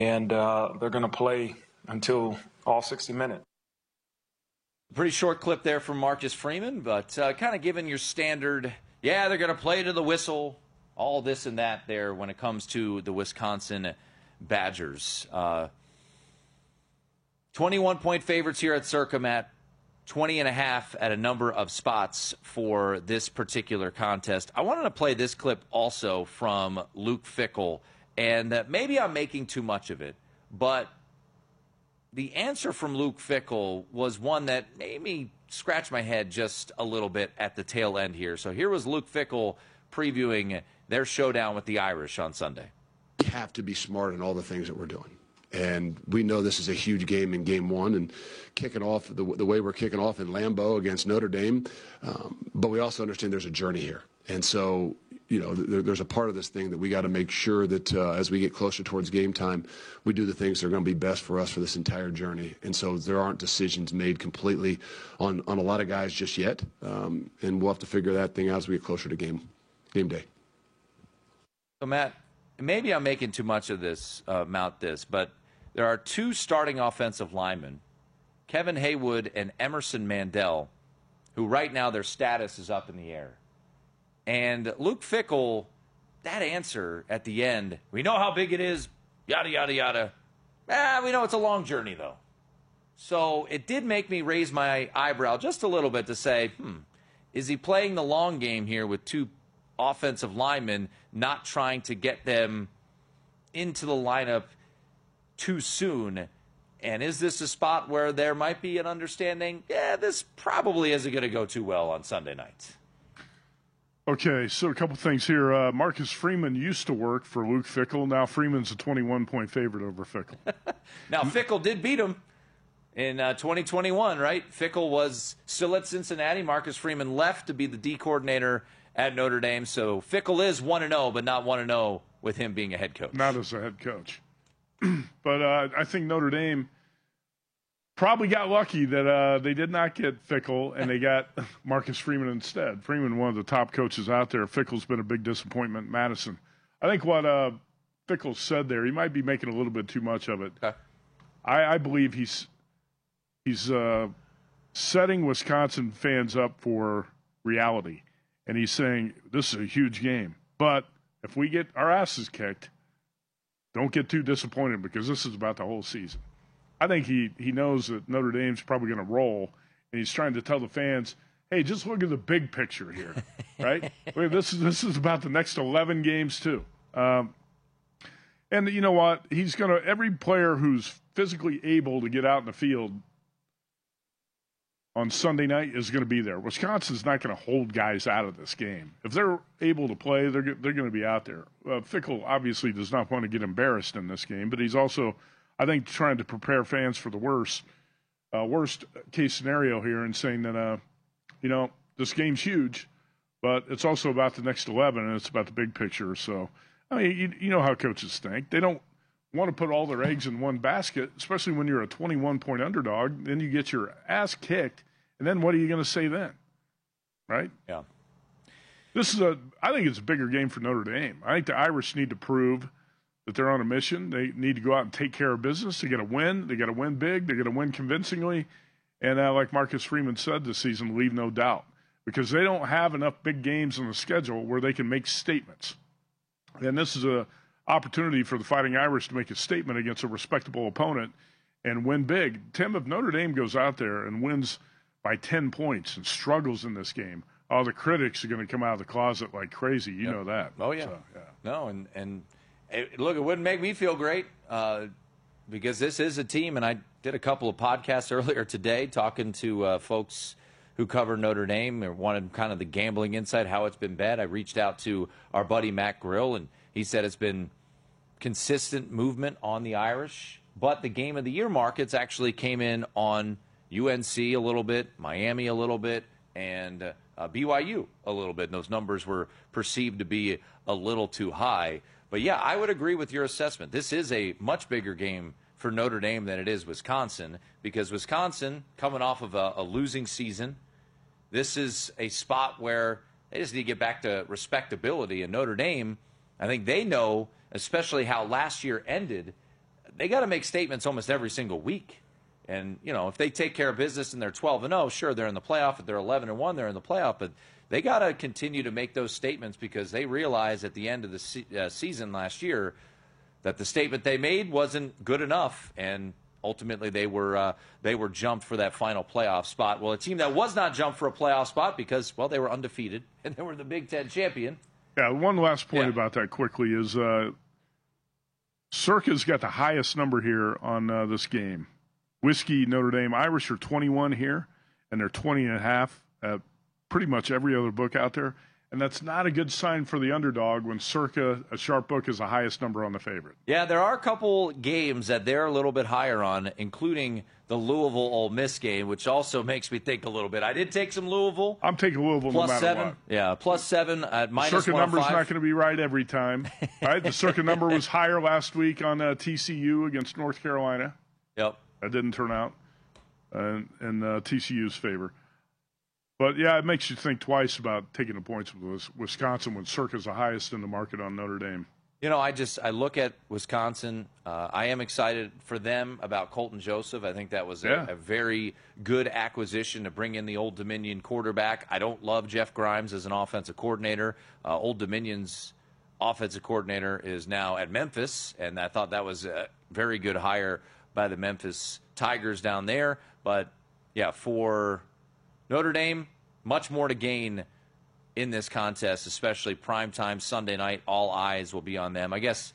and they're going to play until all 60 minutes. Pretty short clip there from Marcus Freeman, but kind of giving your standard, yeah, they're going to play to the whistle, all this and that there when it comes to the Wisconsin Badgers. 21-point favorites here at Circa, Matt. 20.5 at a number of spots for this particular contest. I wanted to play this clip also from Luke Fickell, and maybe I'm making too much of it, but the answer from Luke Fickell was one that made me scratch my head just a little bit at the tail end here. So here was Luke Fickell previewing their showdown with the Irish on Sunday. We have to be smart in all the things that we're doing. And we know this is a huge game in game one, and kicking off the way we're kicking off in Lambeau against Notre Dame. But we also understand there's a journey here. And so, you know, there's a part of this thing that we got to make sure that as we get closer towards game time, we do the things that are going to be best for us for this entire journey. And so there aren't decisions made completely on a lot of guys just yet. And we'll have to figure that thing out as we get closer to game day. So, Matt, maybe I'm making too much of this, but there are two starting offensive linemen, Kevin Haywood and Emerson Mandel, who right now their status is up in the air. And Luke Fickell, that answer at the end, we know how big it is, yada, yada, yada. We know it's a long journey, though. So it did make me raise my eyebrow just a little bit to say, is he playing the long game here with two offensive linemen, not trying to get them into the lineup too soon? And is this a spot where there might be an understanding, this probably isn't going to go too well on Sunday night? Okay, so a couple things here. Marcus Freeman used to work for Luke Fickell. Now Freeman's a 21-point favorite over Fickell. Now, Fickell did beat him in 2021, right? Fickell was still at Cincinnati. Marcus Freeman left to be the D coordinator at Notre Dame. So Fickell is 1-0, but not 1-0 with him being a head coach. Not as a head coach. But I think Notre Dame probably got lucky that they did not get Fickell and they got Marcus Freeman instead. Freeman, one of the top coaches out there. Fickell's been a big disappointment in Madison. I think what Fickell said there, he might be making a little bit too much of it. Okay. I believe he's setting Wisconsin fans up for reality. And he's saying, this is a huge game. But if we get our asses kicked, don't get too disappointed because this is about the whole season. I think he knows that Notre Dame's probably going to roll, and he's trying to tell the fans, hey, just look at the big picture here, right? This is about the next 11 games too. And you know what? He's going to – every player who's physically able to get out in the field on Sunday night is going to be there. Wisconsin's not going to hold guys out of this game. If they're able to play, they're going to be out there. Fickell obviously does not want to get embarrassed in this game, but he's also, I think, trying to prepare fans for the worst case scenario here and saying that, this game's huge, but it's also about the next 11, and it's about the big picture. So, I mean, you know how coaches think. They don't want to put all their eggs in one basket, especially when you're a 21-point underdog. Then you get your ass kicked, and then what are you going to say then? Right? Yeah. I think it's a bigger game for Notre Dame. I think the Irish need to prove that they're on a mission. They need to go out and take care of business. They got to win. They got to win big. They got to win convincingly. And like Marcus Freeman said this season, leave no doubt, because they don't have enough big games on the schedule where they can make statements. And this is a opportunity for the Fighting Irish to make a statement against a respectable opponent and win big. Tim, if Notre Dame goes out there and wins by 10 points and struggles in this game, all the critics are going to come out of the closet like crazy. You know that. Oh, yeah. So, yeah. No, and look, it wouldn't make me feel great because this is a team, and I did a couple of podcasts earlier today talking to folks who cover Notre Dame or wanted kind of the gambling insight, how it's been bet. I reached out to our buddy Matt Grill, and he said it's been consistent movement on the Irish, but the game of the year markets actually came in on UNC a little bit, Miami a little bit, and BYU a little bit. And those numbers were perceived to be a little too high. But, yeah, I would agree with your assessment. This is a much bigger game for Notre Dame than it is Wisconsin, because Wisconsin, coming off of a losing season, this is a spot where they just need to get back to respectability. And Notre Dame, I think they know, especially how last year ended, they got to make statements almost every single week. And, if they take care of business and they're 12-0, sure, they're in the playoff. If they're 11-1, they're in the playoff. But they got to continue to make those statements because they realize at the end of the season last year that the statement they made wasn't good enough. And ultimately they were jumped for that final playoff spot. Well, a team that was not jumped for a playoff spot because, well, they were undefeated and they were the Big Ten champion. Yeah, one last point about that quickly is Circa's got the highest number here on this game. Whiskey, Notre Dame, Irish are 21 here, and they're 20.5 at pretty much every other book out there. And that's not a good sign for the underdog when Circa, a sharp book, is the highest number on the favorite. Yeah, there are a couple games that they're a little bit higher on, including the Louisville-Ole Miss game, which also makes me think a little bit. I did take some Louisville. I'm taking Louisville no matter +7. what. Yeah, +7 at -105. Circa number's not going to be right every time. Right? The Circa number was higher last week on TCU against North Carolina. Yep. That didn't turn out in TCU's favor. But, yeah, it makes you think twice about taking the points with Wisconsin when Circa's the highest in the market on Notre Dame. I look at Wisconsin. I am excited for them about Colton Joseph. I think that was a very good acquisition to bring in the Old Dominion quarterback. I don't love Jeff Grimes as an offensive coordinator. Old Dominion's offensive coordinator is now at Memphis, and I thought that was a very good hire by the Memphis Tigers down there. But, yeah, for Notre Dame, much more to gain in this contest, especially primetime Sunday night. All eyes will be on them. I guess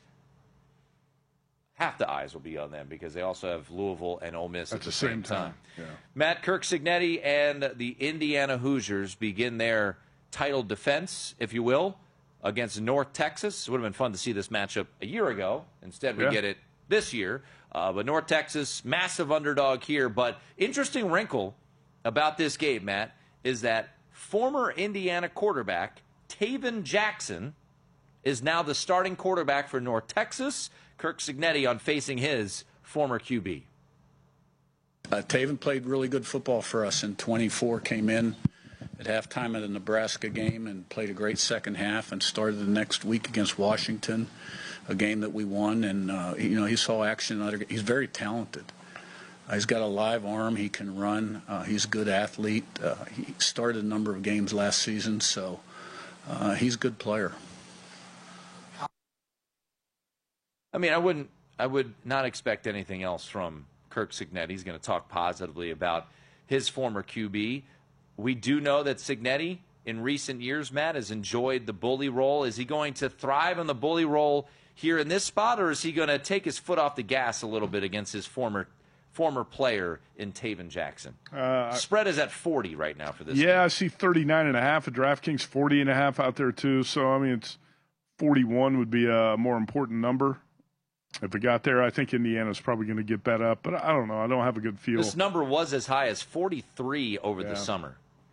half the eyes will be on them because they also have Louisville and Ole Miss at the same time. Yeah. Matt, Kirk Cignetti and the Indiana Hoosiers begin their title defense, if you will, against North Texas. It would have been fun to see this matchup a year ago. Instead, we get it this year. But North Texas, massive underdog here. But interesting wrinkle about this game, Matt, is that former Indiana quarterback Taven Jackson is now the starting quarterback for North Texas. Kirk Cignetti on facing his former QB. Taven played really good football for us in 24, came in at halftime of the Nebraska game and played a great second half and started the next week against Washington, a game that we won. And, he saw action. He's very talented. He's got a live arm. He can run. He's a good athlete. He started a number of games last season, so he's a good player. I mean, I would not expect anything else from Kirk Cignetti. He's going to talk positively about his former QB. We do know that Cignetti, in recent years, Matt, has enjoyed the bully role. Is he going to thrive on the bully role here in this spot, or is he going to take his foot off the gas a little bit against his former player in Taven Jackson? Spread is at 40 right now for this game. I see 39.5 at DraftKings, 40.5 out there too. So, I mean, it's 41 would be a more important number. If it got there, I think Indiana's probably going to get that up. But I don't know. I don't have a good feel. This number was as high as 43 over the summer.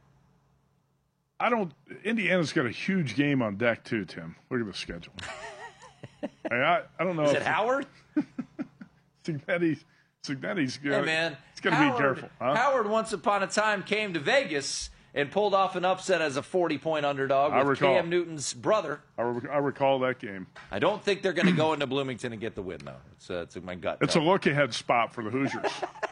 Indiana's got a huge game on deck too, Tim. Look at the schedule. I don't know. Is it Howard? Cignetti's good. Hey, man. It's going to be careful. Huh? Howard, once upon a time, came to Vegas and pulled off an upset as a 40-point underdog with Cam Newton's brother. I recall that game. I don't think they're going to go into Bloomington and get the win, though. It's my gut. It's a look-ahead spot for the Hoosiers.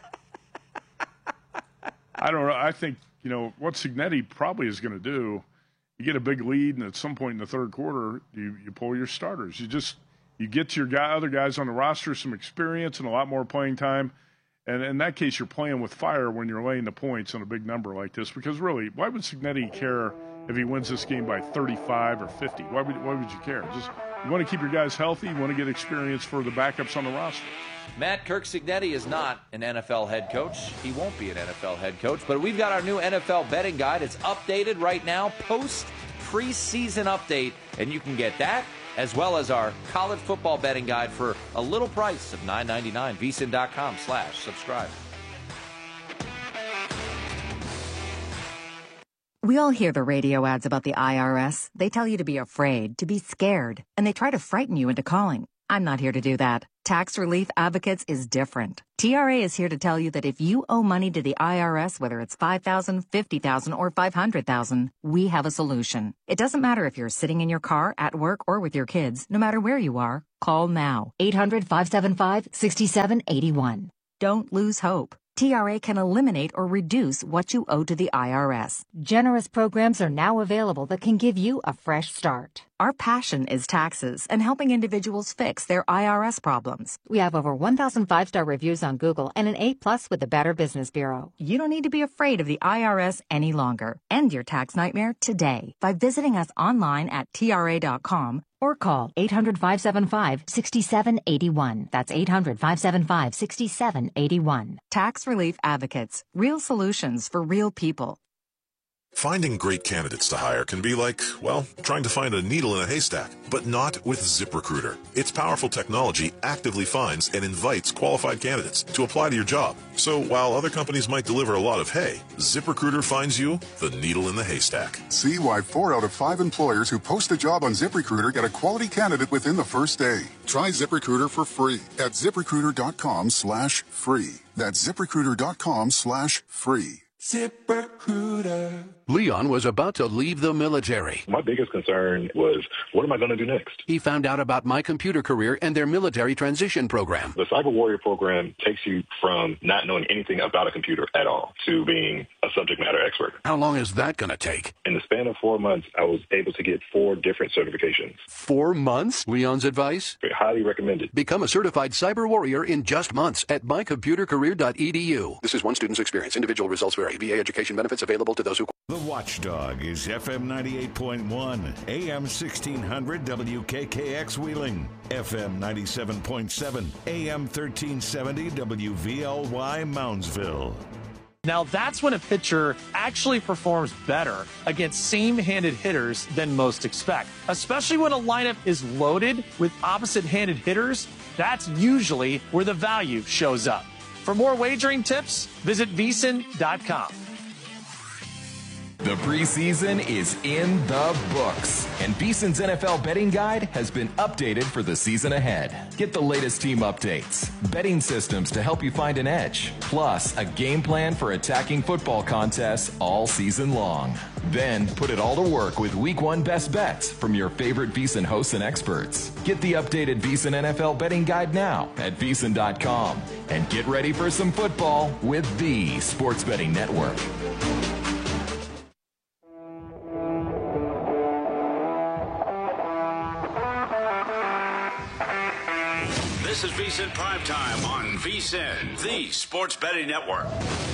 I don't know. I think, what Cignetti probably is going to do, you get a big lead, and at some point in the third quarter, you pull your starters. You get your other guys on the roster some experience and a lot more playing time. And in that case, you're playing with fire when you're laying the points on a big number like this. Because really, why would Cignetti care if he wins this game by 35 or 50? Why would you care? You want to keep your guys healthy. You want to get experience for the backups on the roster. Matt, Kirk Cignetti is not an NFL head coach. He won't be an NFL head coach. But we've got our new NFL betting guide. It's updated right now, post-preseason update. And you can get that as well as our college football betting guide for a little price of $9.99. VSiN.com/subscribe. We all hear the radio ads about the IRS. They tell you to be afraid, to be scared, and they try to frighten you into calling. I'm not here to do that. Tax Relief Advocates is different. TRA is here to tell you that if you owe money to the IRS, whether it's $5,000, $50,000, or $500,000, we have a solution. It doesn't matter if you're sitting in your car, at work, or with your kids. No matter where you are, call now. 800-575-6781. Don't lose hope. TRA can eliminate or reduce what you owe to the IRS. Generous programs are now available that can give you a fresh start. Our passion is taxes and helping individuals fix their IRS problems. We have over 1,000 5-star reviews on Google and an A+ with the Better Business Bureau. You don't need to be afraid of the IRS any longer. End your tax nightmare today by visiting us online at TRA.com or call 800-575-6781. That's 800-575-6781. Tax Relief Advocates. Real solutions for real people. Finding great candidates to hire can be like, well, trying to find a needle in a haystack, but not with ZipRecruiter. Its powerful technology actively finds and invites qualified candidates to apply to your job. So while other companies might deliver a lot of hay, ZipRecruiter finds you the needle in the haystack. See why 4 out of 5 employers who post a job on ZipRecruiter get a quality candidate within the first day. Try ZipRecruiter for free at ZipRecruiter.com/free. That's ZipRecruiter.com/free. ZipRecruiter. Leon was about to leave the military. My biggest concern was, what am I going to do next? He found out about My Computer Career and their military transition program. The Cyber Warrior program takes you from not knowing anything about a computer at all to being a subject matter expert. How long is that going to take? In the span of 4 months, I was able to get 4 different certifications. 4 months? Leon's advice? Highly recommended. Become a certified cyber warrior in just months at mycomputercareer.edu. This is one student's experience. Individual results vary. VA education benefits available to those who... The Watchdog is FM 98.1, AM 1600 WKKX Wheeling, FM 97.7, AM 1370 WVLY Moundsville. Now that's when a pitcher actually performs better against same-handed hitters than most expect. Especially when a lineup is loaded with opposite-handed hitters, that's usually where the value shows up. For more wagering tips, visit VSiN.com. The preseason is in the books, and VSiN's NFL betting guide has been updated for the season ahead. Get the latest team updates, betting systems to help you find an edge, plus a game plan for attacking football contests all season long. Then put it all to work with Week 1 best bets from your favorite VSiN hosts and experts. Get the updated VSiN NFL betting guide now at VSiN.com, and get ready for some football with the Sports Betting Network. This is VSiN Primetime on VSiN, the Sports Betting Network.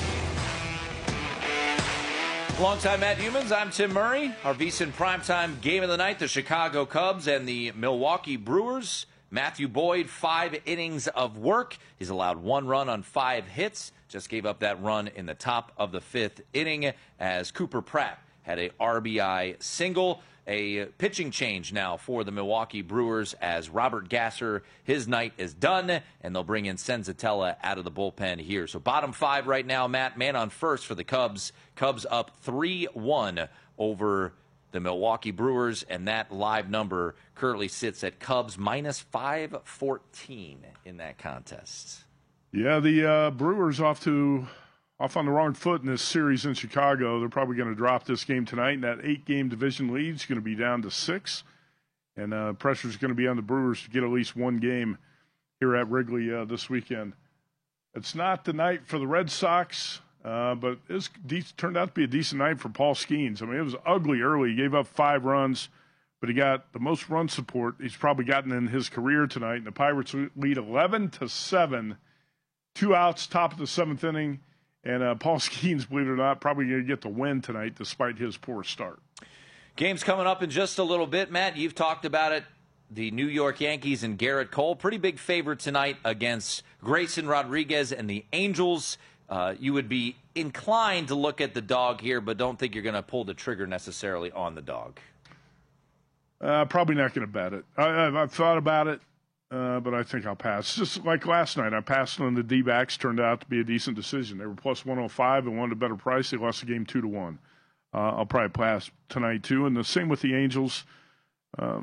Alongside Matt Humans, I'm Tim Murray. Our VSiN Primetime game of the night, the Chicago Cubs and the Milwaukee Brewers. Matthew Boyd, 5 innings of work. He's allowed 1 run on 5 hits. Just gave up that run in the top of the 5th inning as Cooper Pratt had a RBI single. A pitching change now for the Milwaukee Brewers as Robert Gasser, his night is done, and they'll bring in Senzatella out of the bullpen here. So bottom 5 right now, Matt, man on first for the Cubs. Cubs up 3-1 over the Milwaukee Brewers, and that live number currently sits at Cubs minus 514 in that contest. Yeah, the Brewers off on the wrong foot in this series in Chicago. They're probably going to drop this game tonight, and that 8-game division lead is going to be down to 6. And pressure is going to be on the Brewers to get at least 1 game here at Wrigley this weekend. It's not the night for the Red Sox, but it turned out to be a decent night for Paul Skeens. I mean, it was ugly early. He gave up 5 runs, but he got the most run support he's probably gotten in his career tonight. And the Pirates lead 11-7, 2 outs, top of the 7th inning. And Paul Skeens, believe it or not, probably going to get the win tonight despite his poor start. Game's coming up in just a little bit. Matt, you've talked about it. The New York Yankees and Garrett Cole, pretty big favorite tonight against Grayson Rodriguez and the Angels. You would be inclined to look at the dog here, but don't think you're going to pull the trigger necessarily on the dog. Probably not going to bet it. I've thought about it. But I think I'll pass. Just like last night, I passed on the D-backs. Turned out to be a decent decision. They were plus 105 and wanted a better price. They lost the game 2-1. I'll probably pass tonight, too. And the same with the Angels.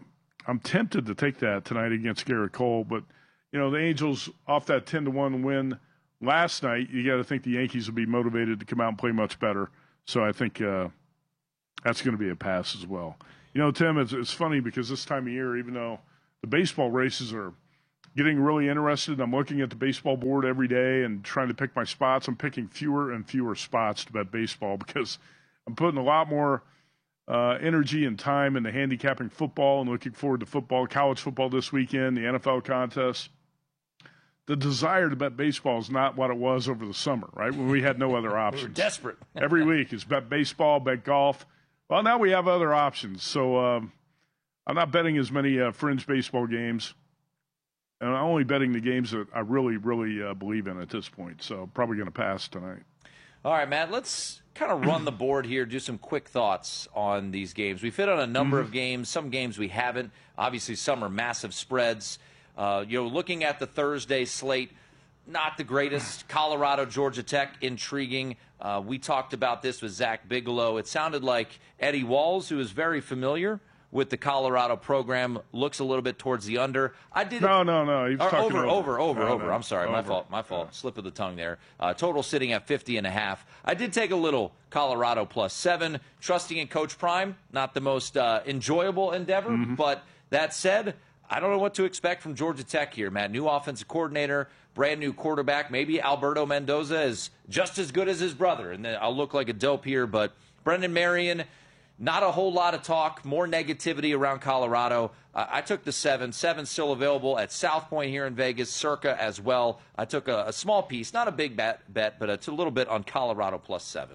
I'm tempted to take that tonight against Garrett Cole, but the Angels off that 10-1 win last night. You got to think the Yankees will be motivated to come out and play much better. So I think that's going to be a pass as well. Tim, it's funny because this time of year, even though the baseball races are getting really interested, I'm looking at the baseball board every day and trying to pick my spots. I'm picking fewer and fewer spots to bet baseball because I'm putting a lot more energy and time into handicapping football and looking forward to football, college football this weekend, the NFL contest. The desire to bet baseball is not what it was over the summer, right, when we had no other options. We were desperate. Every week is bet baseball, bet golf. Well, now we have other options. So I'm not betting as many fringe baseball games. And I'm only betting the games that I really, really believe in at this point. So probably going to pass tonight. All right, Matt, let's kind of run the board here, do some quick thoughts on these games. We've hit on a number of games. Some games we haven't. Obviously, some are massive spreads. Looking at the Thursday slate, not the greatest. Colorado, Georgia Tech, intriguing. We talked about this with Zach Bigelow. It sounded like Eddie Walls, who is very familiar with the Colorado program, looks a little bit towards the under. No. He was talking over. No. I'm sorry, Over. my fault. Slip of the tongue there. Total sitting at 50.5. I did take a little Colorado +7. Trusting in Coach Prime, not the most enjoyable endeavor, but that said, I don't know what to expect from Georgia Tech here, Matt. New offensive coordinator, brand new quarterback. Maybe Alberto Mendoza is just as good as his brother, and then I'll look like a dope here. But Brendan Marion, not a whole lot of talk, more negativity around Colorado. I took the 7. 7 still available at South Point here in Vegas, Circa as well. I took a small piece, not a big bet, but it's a little bit on Colorado +7.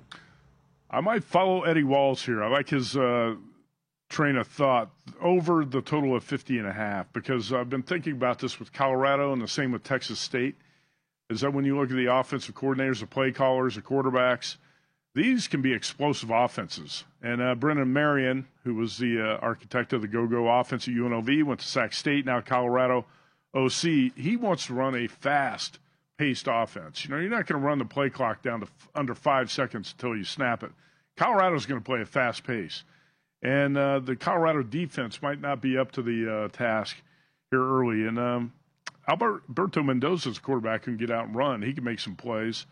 I might follow Eddie Walls here. I like his train of thought over the total of 50.5 because I've been thinking about this with Colorado and the same with Texas State, is that when you look at the offensive coordinators, the play callers, the quarterbacks, these can be explosive offenses. And Brendan Marion, who was the architect of the go-go offense at UNLV, went to Sac State, now Colorado OC. He wants to run a fast-paced offense. You're not going to run the play clock down to under 5 seconds until you snap it. Colorado's going to play a fast pace. And the Colorado defense might not be up to the task here early. And Alberto Mendoza's quarterback can get out and run. He can make some plays.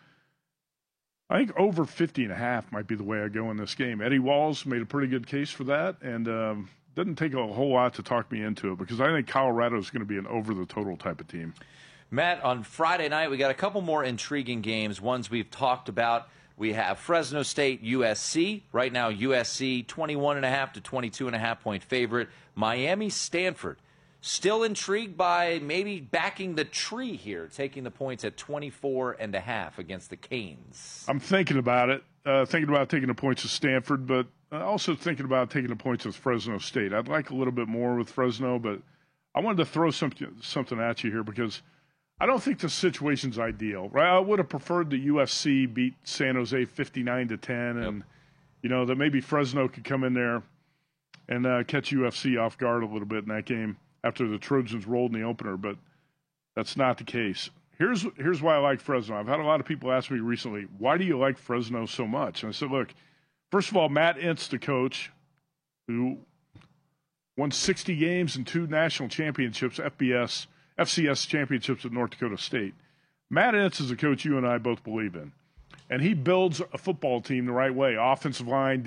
I think over 50.5 might be the way I go in this game. Eddie Walls made a pretty good case for that, and doesn't take a whole lot to talk me into it because I think Colorado is going to be an over-the-total type of team. Matt, on Friday night, we got a couple more intriguing games, ones we've talked about. We have Fresno State, USC. Right now, USC 21.5 to 22.5 point favorite. Miami, Stanford. Still intrigued by maybe backing the tree here, taking the points at 24.5 against the Canes. I'm thinking about it. Thinking about taking the points with Stanford, but also thinking about taking the points with Fresno State. I'd like a little bit more with Fresno, but I wanted to throw something at you here because I don't think the situation's ideal, right? I would have preferred the USC beat San Jose 59-10, and that maybe Fresno could come in there and catch UFC off guard a little bit in that game after the Trojans rolled in the opener, but that's not the case. Here's why I like Fresno. I've had a lot of people ask me recently, why do you like Fresno so much? And I said, look, first of all, Matt Entz, the coach, who won 60 games and 2 national championships, FCS championships at North Dakota State. Matt Entz is a coach you and I both believe in. And he builds a football team the right way. Offensive line,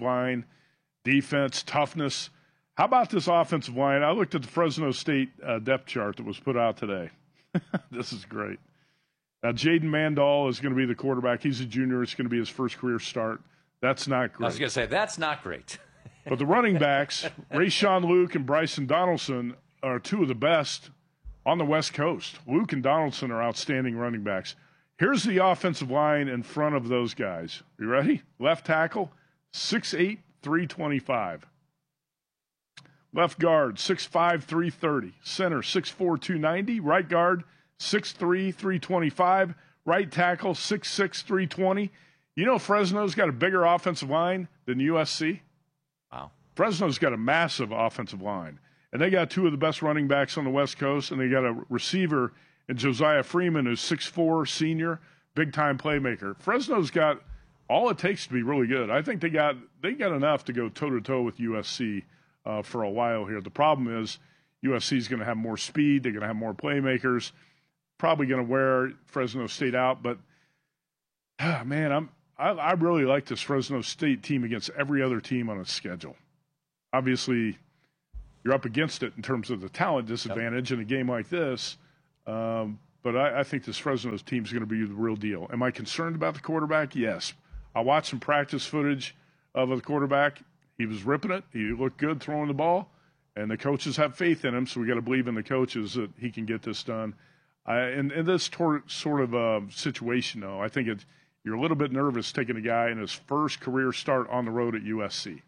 defense, toughness. How about this offensive line? I looked at the Fresno State depth chart that was put out today. This is great. Now, Jaden Mandel is going to be the quarterback. He's a junior. It's going to be his first career start. That's not great. I was going to say, that's not great. But the running backs, Rayshawn Luke and Bryson Donaldson, are 2 of the best on the West Coast. Luke and Donaldson are outstanding running backs. Here's the offensive line in front of those guys. You ready? Left tackle, 6'8", 325. Left guard, 6'5", 330. Center, 6'4", 290. Right guard, 6'3", 325. Right tackle, 6'6", 320. You know Fresno's got a bigger offensive line than USC? Wow. Fresno's got a massive offensive line. And they got 2 of the best running backs on the West Coast, and they got a receiver in Josiah Freeman, who's 6'4", senior, big-time playmaker. Fresno's got all it takes to be really good. I think they got enough to go toe-to-toe with USC for a while here. The problem is USC is going to have more speed. They're going to have more playmakers. Probably going to wear Fresno State out. But, man, I really like this Fresno State team against every other team on its schedule. Obviously, you're up against it in terms of the talent disadvantage in a game like this. But I think this Fresno team is going to be the real deal. Am I concerned about the quarterback? Yes. I watched some practice footage of the quarterback. He was ripping it. He looked good throwing the ball. And the coaches have faith in him, so we got to believe in the coaches that he can get this done. In this sort of situation, though, I think you're a little bit nervous taking a guy in his first career start on the road at USC.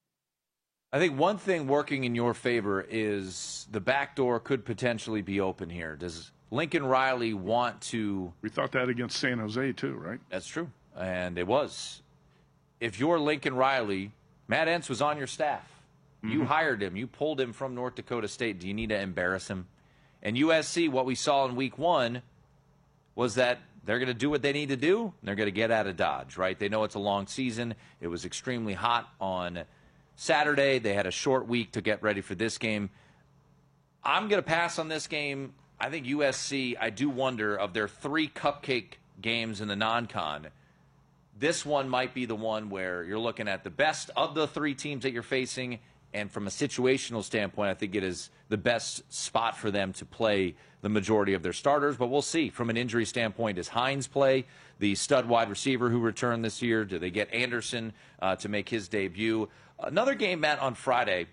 I think one thing working in your favor is the back door could potentially be open here. Does Lincoln Riley want to... We thought that against San Jose, too, right? That's true, and it was. If you're Lincoln Riley, Matt Entz was on your staff. You hired him. You pulled him from North Dakota State. Do you need to embarrass him? And USC, what we saw in week 1 was that they're going to do what they need to do, and they're going to get out of Dodge, right? They know it's a long season. It was extremely hot on Saturday. They had a short week to get ready for this game. I'm going to pass on this game. I think USC, I do wonder, of their 3 cupcake games in the non-con, this one might be the one where you're looking at the best of the 3 teams that you're facing. And from a situational standpoint, I think it is the best spot for them to play the majority of their starters. But we'll see. From an injury standpoint, does Hines play, the stud wide receiver who returned this year? Do they get Anderson to make his debut? Another game, Matt, on Friday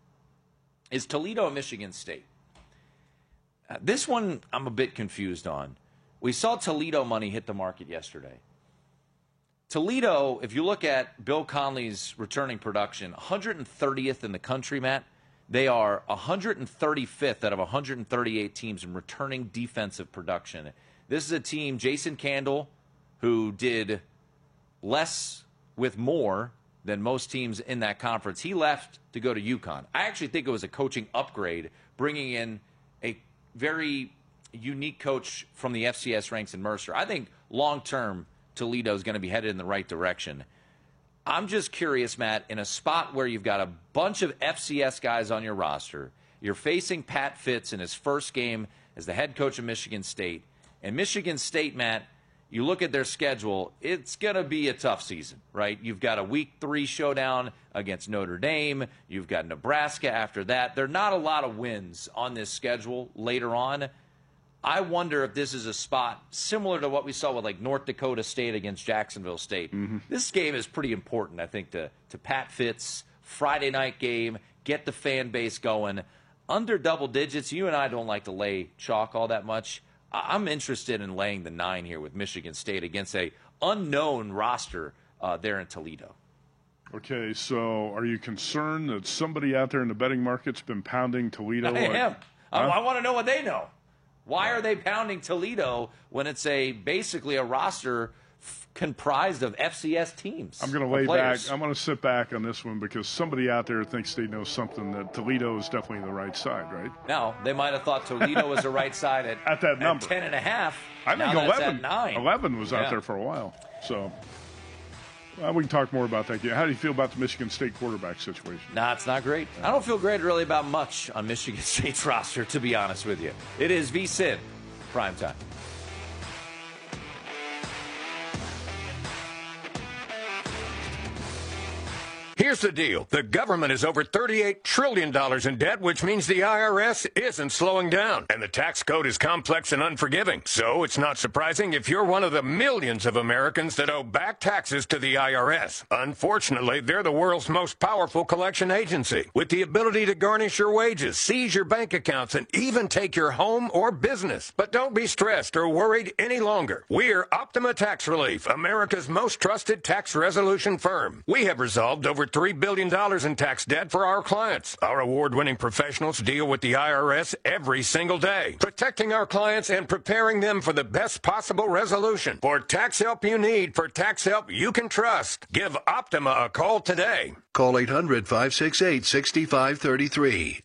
is Toledo and Michigan State. This one I'm a bit confused on. We saw Toledo money hit the market yesterday. Toledo, if you look at Bill Conley's returning production, 130th in the country, Matt. They are 135th out of 138 teams in returning defensive production. This is a team, Jason Candle, who did less with more than most teams in that conference. He left to go to UConn. I actually think it was a coaching upgrade, bringing in a very unique coach from the FCS ranks in Mercer. I think long-term, Toledo is going to be headed in the right direction. I'm just curious, Matt, in a spot where you've got a bunch of FCS guys on your roster, you're facing Pat Fitz in his first game as the head coach of Michigan State. And Michigan State, Matt, you look at their schedule, it's going to be a tough season, right? You've got a Week 3 showdown against Notre Dame. You've got Nebraska after that. There are not a lot of wins on this schedule later on. I wonder if this is a spot similar to what we saw with like North Dakota State against Jacksonville State. This game is pretty important, I think, to Pat Fitz. Friday night game, get the fan base going. Under double digits, you and I don't like to lay chalk all that much. I'm interested in laying the 9 here with Michigan State against a unknown roster there in Toledo. Okay, so are you concerned that somebody out there in the betting market's been pounding Toledo? I am. I want to know what they know. Why are they pounding Toledo when it's basically a roster comprised of FCS teams? I'm going to lay back. I'm going to sit back on this one because somebody out there thinks they know something that Toledo is definitely the right side, right? No, they might have thought Toledo was the right side at that number. At 10.5. I think 11. 9. 11 was out there for a while. So we can talk more about that game. How do you feel about the Michigan State quarterback situation? Nah, it's not great. I don't feel great really about much on Michigan State's roster, to be honest with you. It is VSiN Primetime. Here's the deal. The government is over $38 trillion in debt, which means the IRS isn't slowing down. And the tax code is complex and unforgiving. So it's not surprising if you're one of the millions of Americans that owe back taxes to the IRS. Unfortunately, they're the world's most powerful collection agency, with the ability to garnish your wages, seize your bank accounts, and even take your home or business. But don't be stressed or worried any longer. We're Optima Tax Relief, America's most trusted tax resolution firm. We have resolved over $3 billion in tax debt for our clients. Our award-winning professionals deal with the IRS every single day, protecting our clients and preparing them for the best possible resolution. For tax help you need, for tax help you can trust, give Optima a call today. Call 800-568-6533.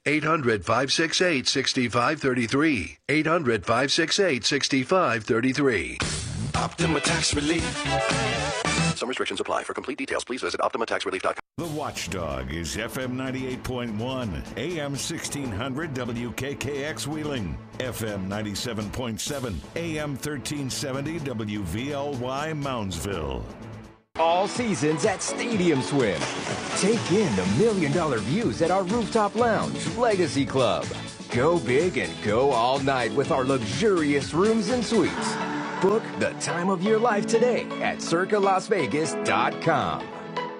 800-568-6533. 800-568-6533. Optima Tax Relief. Some restrictions apply. For complete details, please visit OptimaTaxRelief.com. The Watchdog is FM 98.1, AM 1600 WKKX Wheeling, FM 97.7, AM 1370 WVLY Moundsville. All seasons at Stadium Swim. Take in the $1 million views at our rooftop lounge, Legacy Club. Go big and go all night with our luxurious rooms and suites. Book the time of your life today at circalasvegas.com.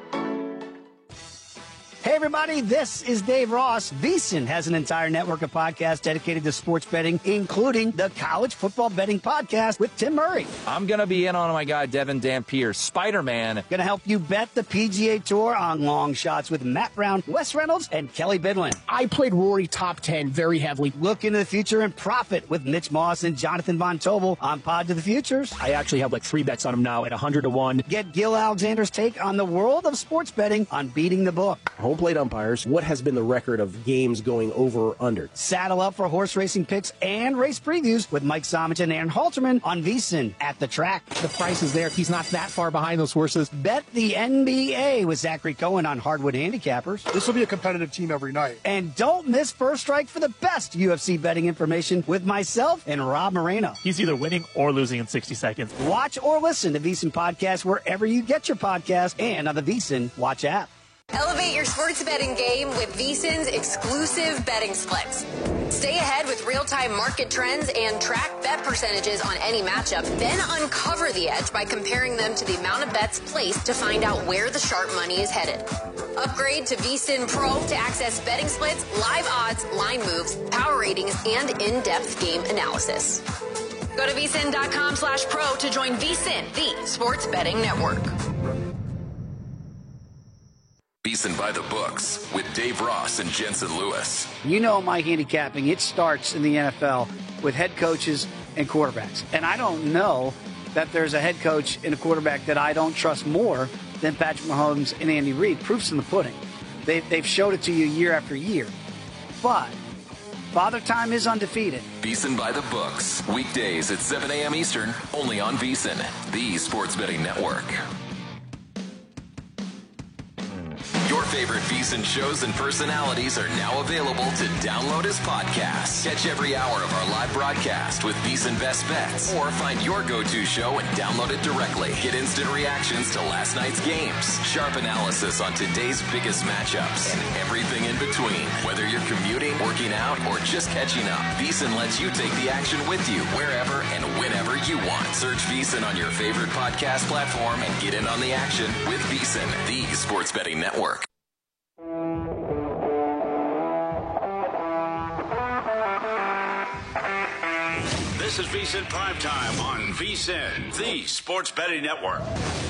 Hey, everybody, this is Dave Ross. VSiN has an entire network of podcasts dedicated to sports betting, including the College Football Betting Podcast with Tim Murray. I'm going to be in on my guy, Devin Dampier, Spider-Man. Going to help you bet the PGA Tour on long shots with Matt Brown, Wes Reynolds, and Kelly Bidlin. I played Rory top 10 very heavily. Look into the future and profit with Mitch Moss and Jonathan Von Tobel on Pod to the Futures. I actually have like 3 bets on him now at 100 to 1. Get Gil Alexander's take on the world of sports betting on Beating the Book. Home plate umpires, what has been the record of games going over or under? Saddle up for horse racing picks and race previews with Mike Somich and Aaron Halterman on VSiN at the track. The price is there. He's not that far behind those horses. Bet the NBA with Zachary Cohen on Hardwood Handicappers. This will be a competitive team every night. And don't miss First Strike for the best UFC betting information with myself and Rob Moreno. He's either winning or losing in 60 seconds. Watch or listen to VSiN Podcast wherever you get your podcast and on the VSiN Watch app. Elevate your sports betting game with VSiN's exclusive betting splits. Stay ahead with real-time market trends and track bet percentages on any matchup. Then uncover the edge by comparing them to the amount of bets placed to find out where the sharp money is headed. Upgrade to VSiN Pro to access betting splits, live odds, line moves, power ratings, and in-depth game analysis. Go to VSiN.com/pro to join VSiN, the sports betting network. VSiN by the books with Dave Ross and Jensen Lewis. You know my handicapping, it starts in the NFL with head coaches and quarterbacks. And I don't know that there's a head coach and a quarterback that I don't trust more than Patrick Mahomes and Andy Reid. Proof's in the pudding. They've showed it to you year after year. But Father Time is undefeated. VSiN by the books. Weekdays at 7 a.m. Eastern, only on VSiN, the sports betting network. Your favorite VSiN shows and personalities are now available to download as podcasts. Catch every hour of our live broadcast with VSiN Best Bets, or find your go-to show and download it directly. Get instant reactions to last night's games, sharp analysis on today's biggest matchups, and everything in between. Whether you're commuting, working out, or just catching up, VSiN lets you take the action with you wherever and whenever you want. Search VSiN on your favorite podcast platform and get in on the action with VSiN, the sports betting network. This is VSiN Primetime on VSiN, the sports betting network.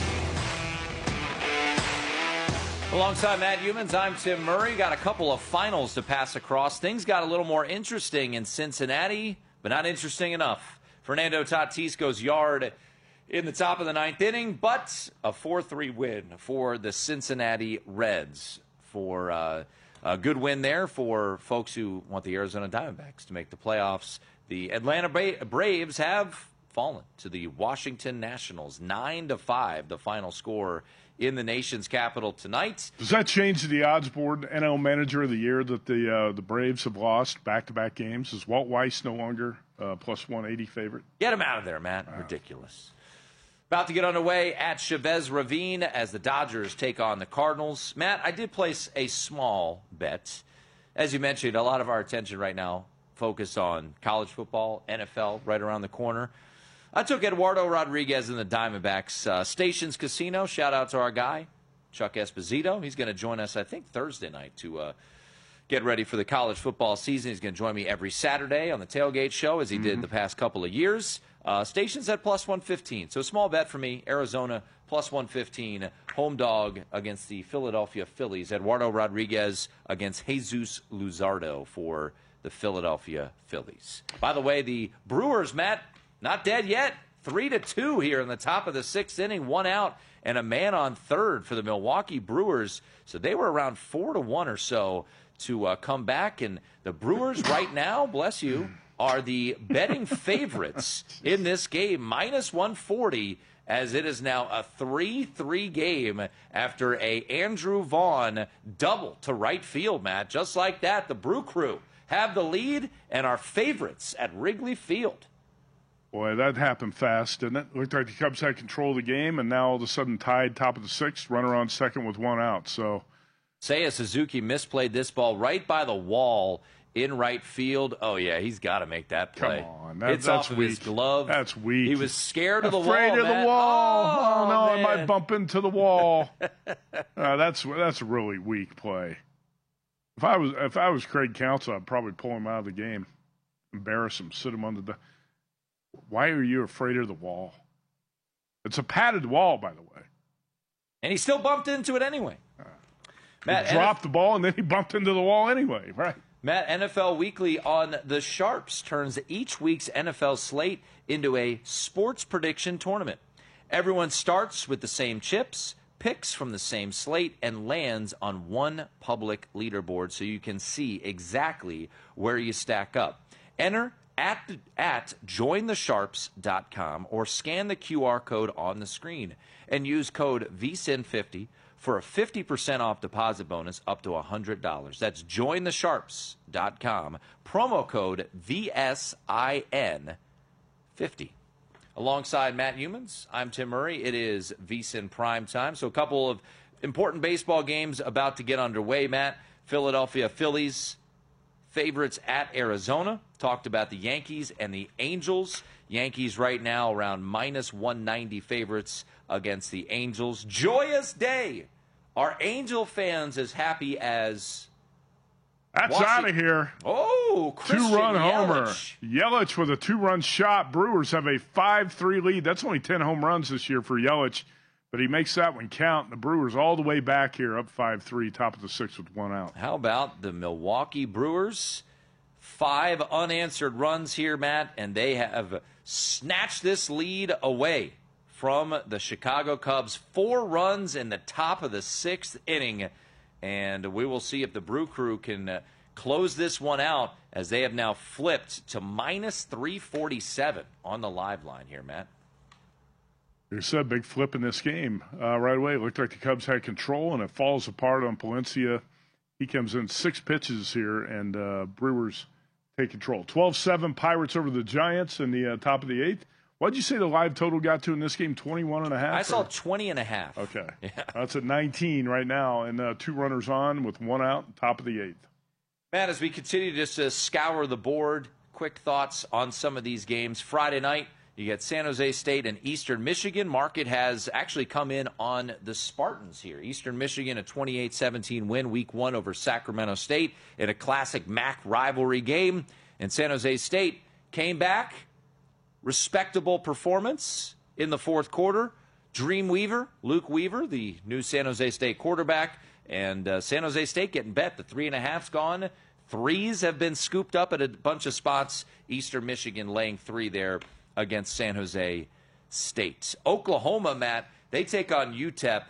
Alongside Matt Humans, I'm Tim Murray. Got a couple of finals to pass across. Things got a little more interesting in Cincinnati, but not interesting enough. Fernando Tatis goes yard in the top of the 9th inning, but a 4-3 win for the Cincinnati Reds. For a good win there for folks who want the Arizona Diamondbacks to make the playoffs. The Atlanta Braves have fallen to the Washington Nationals, 9-5, the final score in the nation's capital tonight. Does that change the odds board, NL Manager of the Year, that the Braves have lost back-to-back games? Is Walt Weiss no longer plus 180 favorite? Get him out of there, Matt. Ridiculous. About to get underway at Chavez Ravine as the Dodgers take on the Cardinals. Matt, I did place a small bet. As you mentioned, a lot of our attention right now focused on college football, NFL, right around the corner. I took Eduardo Rodriguez and the Diamondbacks. Stations Casino, shout out to our guy, Chuck Esposito. He's going to join us, I think, Thursday night to get ready for the college football season. He's going to join me every Saturday on the Tailgate Show, as he did the past couple of years. Stations at plus 115. So a small bet for me, Arizona plus 115. Home dog against the Philadelphia Phillies. Eduardo Rodriguez against Jesus Luzardo for the Philadelphia Phillies. By the way, the Brewers, Matt, not dead yet. 3-2 here in the top of the 6th inning. 1 out and a man on third for the Milwaukee Brewers. So they were around 4-1 or so to come back. And the Brewers right now, bless you, are the betting favorites in this game, minus 140, as it is now a 3-3 game after a Andrew Vaughn double to right field, Matt. Just like that, the Brew Crew have the lead and are favorites at Wrigley Field. Boy, that happened fast, didn't it? Looked like the Cubs had control of the game, and now all of a sudden tied top of the sixth, runner on second with one out. So, Seiya Suzuki misplayed this ball right by the wall in right field. Oh, yeah, he's got to make that play. Come on. It's that's off of weak. his glove. That's weak. He was scared of the wall, Afraid of the wall. Oh, no, man. I might bump into the wall. That's a really weak play. If I was Craig Counsell, I'd probably pull him out of the game, embarrass him, sit him under the. Why are you afraid of the wall? It's a padded wall, by the way. And he still bumped into it anyway. Matt, he dropped the ball, and then he bumped into the wall anyway, right? Matt, NFL Weekly on the Sharps turns each week's NFL slate into a sports prediction tournament. Everyone starts with the same chips, picks from the same slate, and lands on one public leaderboard so you can see exactly where you stack up. Enter at jointhesharps.com or scan the QR code on the screen and use code VSIN50 for a 50% off deposit bonus up to $100. That's jointhesharps.com, promo code VSIN50. Alongside Matt Humans, I'm Tim Murray. It is VSIN Prime Time. So a couple of important baseball games about to get underway, Matt. Philadelphia Phillies favorites at Arizona. Talked about the Yankees and the Angels. Yankees right now around minus 190 favorites against the Angels. Joyous day. Are Angel fans as happy as... That's out of here. Oh, Christian Two-run homer. Yelich. Yelich with a two-run shot. Brewers have a 5-3 lead. That's only 10 home runs this year for Yelich, but he makes that one count. The Brewers all the way back here, up 5-3, top of the sixth with one out. How about the Milwaukee Brewers? 5 unanswered runs here, Matt, and they have snatched this lead away from the Chicago Cubs. 4 runs in the top of the 6th inning, and we will see if the Brew Crew can close this one out as they have now flipped to minus 347 on the live line here, Matt. You said big flip in this game right away. It looked like the Cubs had control, and it falls apart on Palencia. He comes in 6 pitches here, and Brewers take control. 12-7 Pirates over the Giants in the top of the 8th. What did you say the live total got to in this game, 21.5? I saw 20.5. Okay. Yeah. That's at 19 right now, and 2 runners on with 1 out, top of the 8th. Matt, as we continue just to scour the board, quick thoughts on some of these games. Friday night, you get San Jose State and Eastern Michigan. Market has actually come in on the Spartans here. Eastern Michigan, a 28-17 win week 1 over Sacramento State in a classic MAC rivalry game. And San Jose State came back. Respectable performance in the fourth quarter. Dreamweaver, Luke Weaver, the new San Jose State quarterback, and San Jose State getting bet. The 3.5's gone. 3s have been scooped up at a bunch of spots. Eastern Michigan laying 3 there against San Jose State. Oklahoma, Matt, they take on UTEP.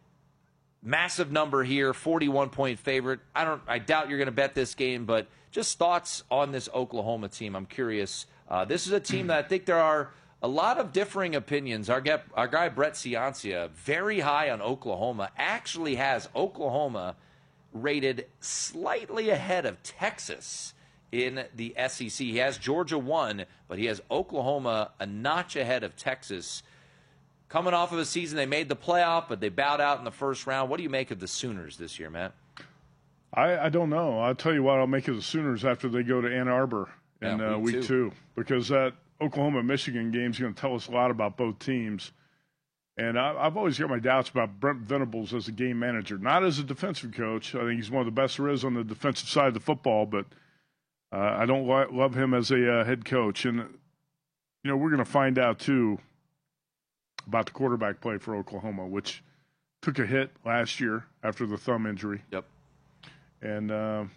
Massive number here, 41-point favorite. I doubt you're going to bet this game, but just thoughts on this Oklahoma team. I'm curious. This is a team that I think there are a lot of differing opinions. Our guy Brett Ciancia, very high on Oklahoma, actually has Oklahoma rated slightly ahead of Texas in the SEC. He has Georgia 1, but he has Oklahoma a notch ahead of Texas. Coming off of a season, they made the playoff, but they bowed out in the first round. What do you make of the Sooners this year, Matt? I don't know. I'll tell you what I'll make of the Sooners after they go to Ann Arbor in week 2, because that Oklahoma-Michigan game is going to tell us a lot about both teams. And I've always got my doubts about Brent Venables as a game manager, not as a defensive coach. I think he's one of the best there is on the defensive side of the football, but I don't love him as a head coach. And, you know, we're going to find out, too, about the quarterback play for Oklahoma, which took a hit last year after the thumb injury. Yep. And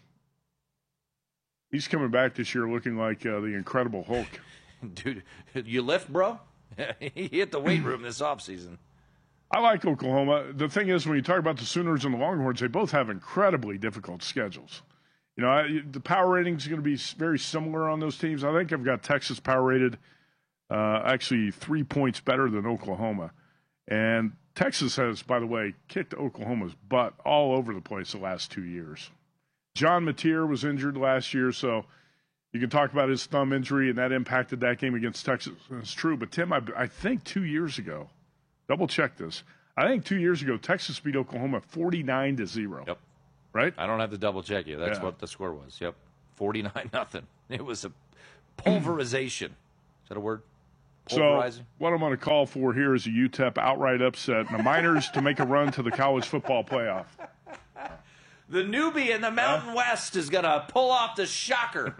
he's coming back this year looking like the Incredible Hulk. Dude, you lift, bro? He hit the weight room this offseason. I like Oklahoma. The thing is, when you talk about the Sooners and the Longhorns, they both have incredibly difficult schedules. The power rating is going to be very similar on those teams. I think I've got Texas power rated actually 3 points better than Oklahoma. And Texas has, by the way, kicked Oklahoma's butt all over the place the last 2 years. John Mateer was injured last year, so you can talk about his thumb injury, and that impacted that game against Texas. It's true. But, Tim, I think 2 years ago, double-check this, I think 2 years ago Texas beat Oklahoma 49-0. Yep. Right? I don't have to double-check you. That's what the score was. Yep. 49-0. It was a pulverization. Is that a word? So what I'm going to call for here is a UTEP outright upset and the Miners to make a run to the college football playoff. The newbie in the Mountain West is going to pull off the shocker.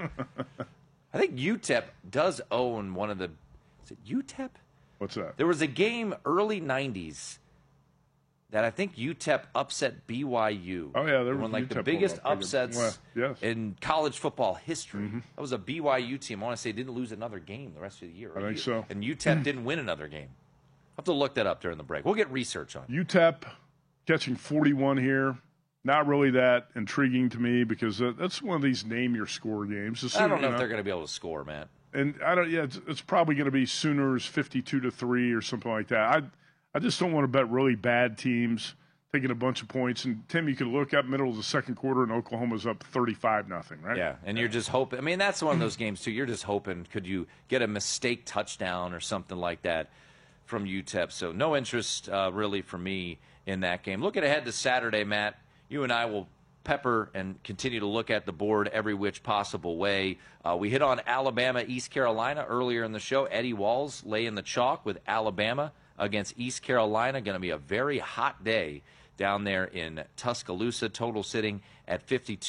I think UTEP does own one of the – is it UTEP? What's that? There was a game early 90s that I think UTEP upset BYU. Oh, yeah. There was one like UTEP the biggest upsets yes. in college football history. That was a BYU team. I want to say didn't lose another game the rest of the year. I think so. And UTEP didn't win another game. I'll have to look that up during the break. We'll get research on it. UTEP catching 41 here. Not really that intriguing to me because that's one of these name-your-score games. I don't know if they're going to be able to score, Matt. And it's probably going to be Sooners 52-3 or something like that. I just don't want to bet really bad teams taking a bunch of points. And, Tim, you could look up middle of the second quarter and Oklahoma's up 35-0, right? Yeah, and you're just hoping. I mean, that's one of those games, too. You're just hoping, could you get a mistake touchdown or something like that from UTEP? So no interest really for me in that game. Looking ahead to Saturday, Matt, you and I will pepper and continue to look at the board every which possible way. We hit on Alabama, East Carolina earlier in the show. Eddie Walls laying the chalk with Alabama against East Carolina. Going to be a very hot day down there in Tuscaloosa. Total sitting at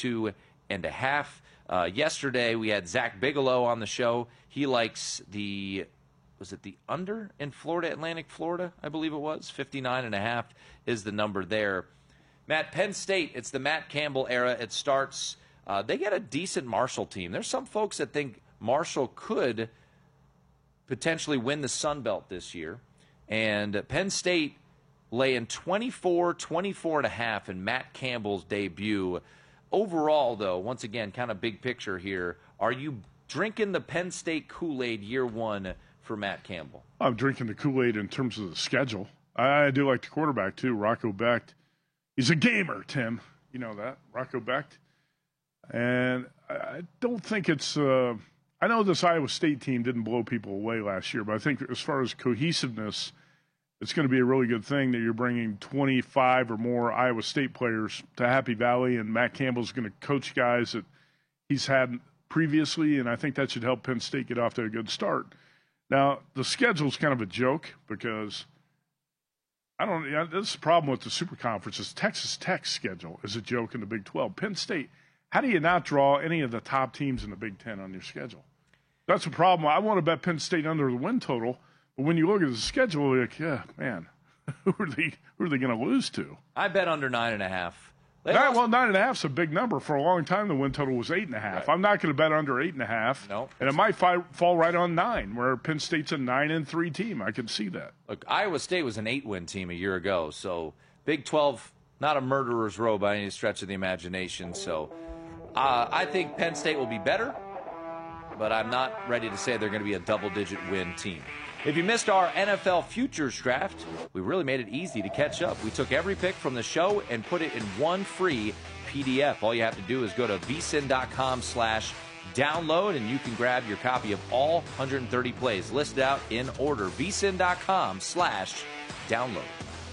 52.5. Yesterday we had Zach Bigelow on the show. He likes the under in Florida, Atlantic Florida, I believe it was. 59.5 is the number there. Matt, Penn State, it's the Matt Campbell era. It starts, they get a decent Marshall team. There's some folks that think Marshall could potentially win the Sun Belt this year. And Penn State laying 24.5 in Matt Campbell's debut. Overall, though, once again, kind of big picture here, are you drinking the Penn State Kool-Aid year one for Matt Campbell? I'm drinking the Kool-Aid in terms of the schedule. I do like the quarterback, too, Rocco Becht. He's a gamer, Tim. You know that, Rocco Becht. And I don't think it's I know this Iowa State team didn't blow people away last year, but I think as far as cohesiveness, it's going to be a really good thing that you're bringing 25 or more Iowa State players to Happy Valley, and Matt Campbell's going to coach guys that he's had previously, and I think that should help Penn State get off to a good start. Now, the schedule's kind of a joke because this is the problem with the Super Conference is Texas Tech's schedule is a joke in the Big 12. Penn State, how do you not draw any of the top teams in the Big 10 on your schedule? That's the problem. I want to bet Penn State under the win total, but when you look at the schedule, you're like, yeah, man, who are they going to lose to? I bet under 9.5. Well, 9.5 is a big number. For a long time, the win total was 8.5. Right. I'm not going to bet under 8.5. No, and it might fall right on 9, where Penn State's a 9-3 team. I can see that. Look, Iowa State was an 8-win team a year ago, so Big 12, not a murderer's row by any stretch of the imagination. So I think Penn State will be better, but I'm not ready to say they're going to be a double-digit win team. If you missed our NFL Futures Draft, we really made it easy to catch up. We took every pick from the show and put it in one free PDF. All you have to do is go to vsin.com/download, and you can grab your copy of all 130 plays listed out in order. vsin.com/download.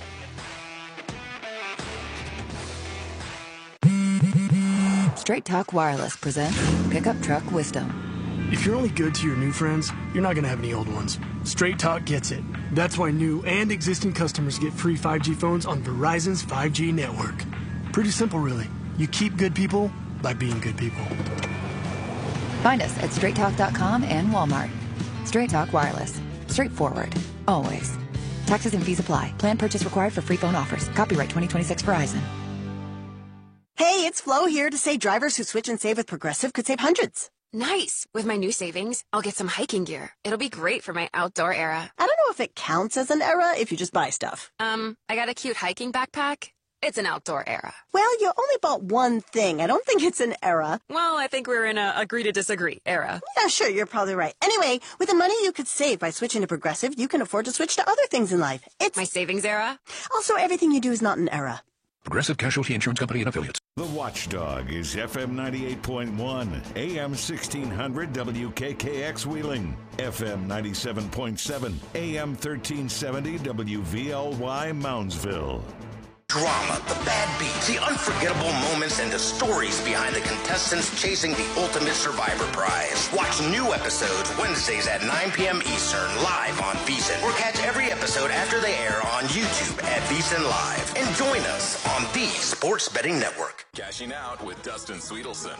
Straight Talk Wireless presents Pickup Truck Wisdom. If you're only good to your new friends, you're not going to have any old ones. Straight Talk gets it. That's why new and existing customers get free 5G phones on Verizon's 5G network. Pretty simple, really. You keep good people by being good people. Find us at straighttalk.com and Walmart. Straight Talk Wireless. Straightforward. Always. Taxes and fees apply. Plan purchase required for free phone offers. Copyright 2026 Verizon. Hey, it's Flo here to say drivers who switch and save with Progressive could save hundreds. Nice. With my new savings, I'll get some hiking gear. It'll be great for my outdoor era. I don't know if it counts as an era if you just buy stuff. I got a cute hiking backpack. It's an outdoor era. Well, you only bought one thing. I don't think it's an era. Well, I think we're in a agree to disagree era. Yeah, sure, you're probably right. Anyway, with the money you could save by switching to Progressive, you can afford to switch to other things in life. It's my savings era. Also, everything you do is not an era. Progressive Casualty Insurance Company and Affiliates. The Watchdog is FM 98.1, AM 1600 WKKX Wheeling, FM 97.7, AM 1370 WVLY Moundsville. Drama, the bad beats, the unforgettable moments, and the stories behind the contestants chasing the Ultimate Survivor Prize. Watch new episodes Wednesdays at 9 p.m. Eastern live on VSiN, or catch every episode after they air on YouTube at VSiN Live. And join us on the Sports Betting Network. Cashing out with Dustin Sweetelson.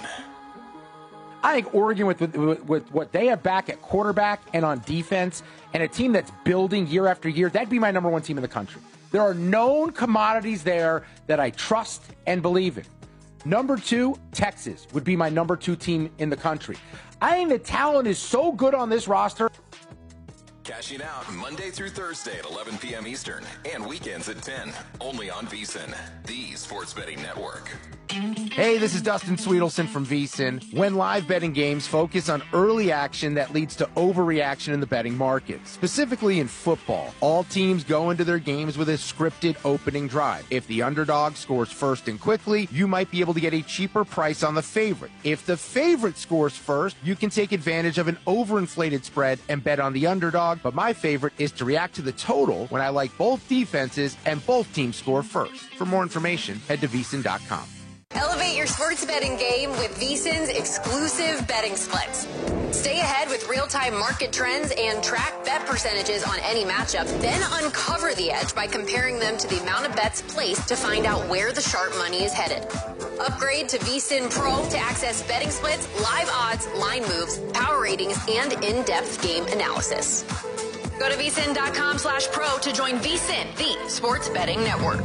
I think Oregon, with what they have back at quarterback and on defense, and a team that's building year after year, that'd be my number one team in the country. There are known commodities there that I trust and believe in. Number 2, Texas would be my number 2 team in the country. I think the talent is so good on this roster. Cashing out Monday through Thursday at 11 p.m. Eastern and weekends at 10. Only on VSiN, the Sports Betting Network. Hey, this is Dustin Sweetelson from VSiN. When live betting games focus on early action that leads to overreaction in the betting market, specifically in football, all teams go into their games with a scripted opening drive. If the underdog scores first and quickly, you might be able to get a cheaper price on the favorite. If the favorite scores first, you can take advantage of an overinflated spread and bet on the underdog, but my favorite is to react to the total when I like both defenses and both teams score first. For more information, head to VSiN.com. Elevate your sports betting game with VSiN's exclusive betting splits. Stay ahead with real-time market trends and track bet percentages on any matchup, then uncover the edge by comparing them to the amount of bets placed to find out where the sharp money is headed. Upgrade to VSiN Pro to access betting splits, live odds, line moves, power ratings, and in-depth game analysis. Go to VSiN.com/pro to join VSiN, the sports betting network.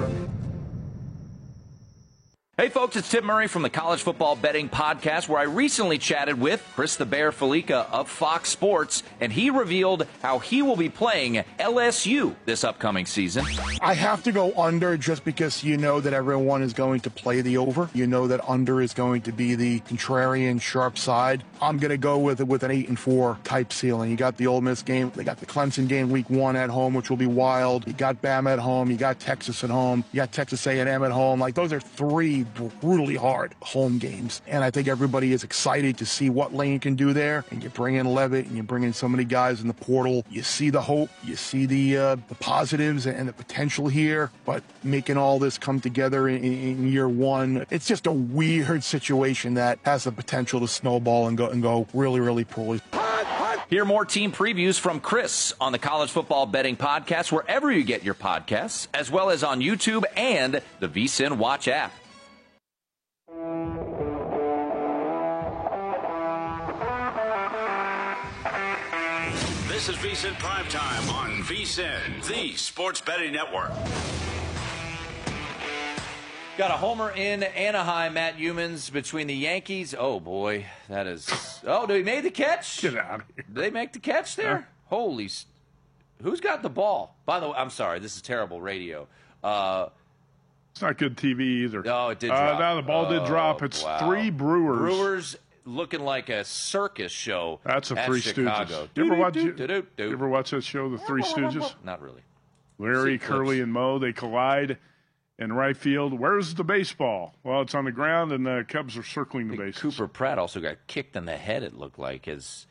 Hey folks, it's Tim Murray from the College Football Betting Podcast, where I recently chatted with Chris the Bear Felica of Fox Sports, and he revealed how he will be playing LSU this upcoming season. I have to go under just because you know that everyone is going to play the over. You know that under is going to be the contrarian sharp side. I'm going to go with an 8-4 type ceiling. You got the Ole Miss game. They got the Clemson game week 1 at home, which will be wild. You got Bama at home. You got Texas at home. You got Texas A&M at home. Like, those are 3 brutally hard home games, and I think everybody is excited to see what Lane can do there. And you bring in Levitt, and you bring in so many guys in the portal. You see the hope, you see the positives and the potential here, but making all this come together in year 1, it's just a weird situation that has the potential to snowball and go really, really poorly. Hear more team previews from Chris on the College Football Betting Podcast, wherever you get your podcasts, as well as on YouTube and the VSiN Watch app. This is VSiN Primetime on VSiN, the Sports Betting Network. Got a homer in Anaheim, Matt Humans, between the Yankees. Oh, boy, that is... Oh, they made the catch? Get out of here. Did they make the catch there? Holy... Who's got the ball? By the way, I'm sorry, this is terrible radio. It's not good TV either. No, it did drop. No, the ball did drop. It's 3 Brewers. Brewers looking like a circus show. That's the Three Chicago. Stooges. You ever watch that show, The Three Stooges? Not really. Larry, Curly, and Moe, they collide in right field. Where's the baseball? Well, it's on the ground, and the Cubs are circling the bases. Cooper Pratt also got kicked in the head, it looked like, as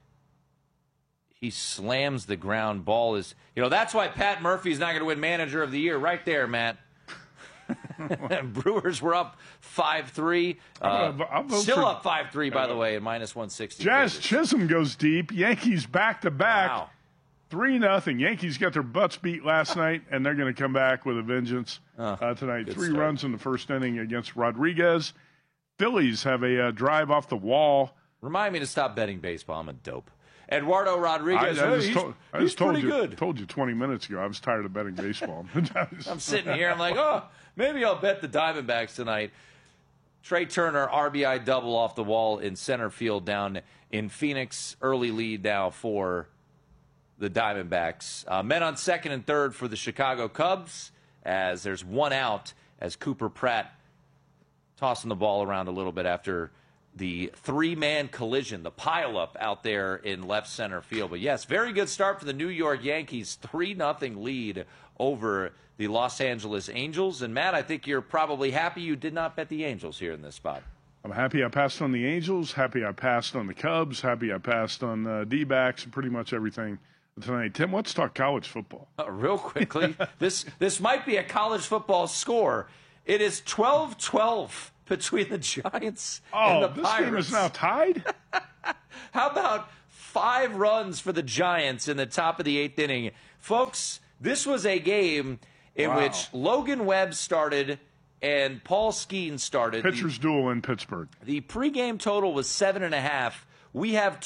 he slams the ground ball. That's why Pat Murphy's not going to win Manager of the Year right there, Matt. Brewers were up 5-3. Still up 5-3, by the way, at -160. Jazz Chisholm goes deep. Yankees back-to-back. Wow. 3-0. Yankees got their butts beat last night, and they're going to come back with a vengeance tonight. 3 runs in the first inning against Rodriguez. Phillies have a drive off the wall. Remind me to stop betting baseball. I'm a dope. Eduardo Rodriguez, he's pretty good. I told you 20 minutes ago I was tired of betting baseball. I'm sitting here. I'm like, maybe I'll bet the Diamondbacks tonight. Trey Turner, RBI double off the wall in center field down in Phoenix. Early lead now for the Diamondbacks. Men on second and third for the Chicago Cubs as there's one out as Cooper Pratt tossing the ball around a little bit after the three-man collision, the pileup out there in left center field. But, yes, very good start for the New York Yankees, 3-0 lead over the Los Angeles Angels. And, Matt, I think you're probably happy you did not bet the Angels here in this spot. I'm happy I passed on the Angels, happy I passed on the Cubs, happy I passed on D-backs and pretty much everything tonight. Tim, let's talk college football. Real quickly, this might be a college football score. It is 12-12 between the Giants and the Pirates. Oh, this game is now tied? How about 5 runs for the Giants in the top of the 8th inning? Folks, this was a game in which Logan Webb started and Paul Skeen started. Pitcher's duel in Pittsburgh. The pregame total was 7.5. We have